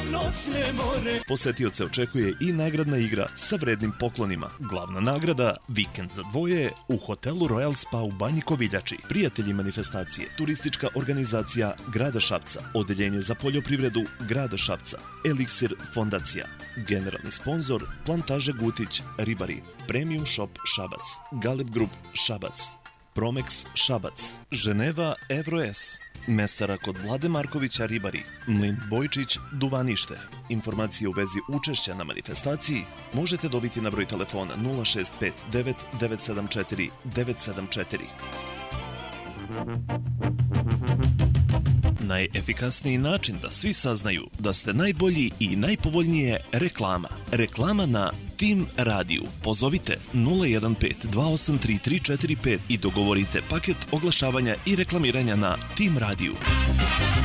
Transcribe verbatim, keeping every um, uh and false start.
noćne more. Posetioce očekuje i nagradna igra sa vrednim poklonima. Glavna nagrada, vikend za dvoje u hotelu Royal Spa u Banji Koviljači. Prijatelji manifestacije, turistička organizacija Grada Šapca, Odeljenje za poljoprivredu Grada Šapca, Eliksir fondacija, generalni sponzor Plantaže Gutić Ribari, Premium Shop Šabac, Galeb Group Šabac, Promex Šabac, Ženeva Evro S, Mesara kod Vlade Markovića Ribari, Mlin Bojčić Duvanište. Informacije u vezi učešća na manifestaciji možete dobiti na broj telefona nula šest pet devet devet sedam četiri devet sedam četiri. Najefikasniji način da svi saznaju da ste najbolji i najpovoljnije reklama. Reklama na Tim Radiju. Pozovite nula jedan pet dva osam tri tri četiri pet i dogovorite paket oglašavanja i reklamiranja na Tim Radiju.